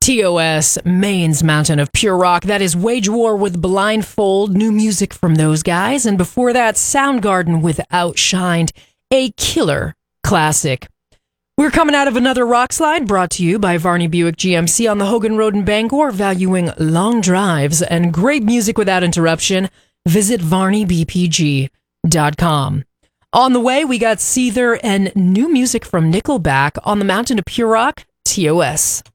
TOS, Maine's Mountain of Pure Rock. That is Wage War with Blindfold, new music from those guys. And before that, Soundgarden with Outshined, a killer classic. We're coming out of another rock slide brought to you by Varney Buick GMC on the Hogan Road in Bangor, valuing long drives and great music without interruption. Visit VarneyBPG.com. On the way, we got Seether and new music from Nickelback on the Mountain of Pure Rock, TOS.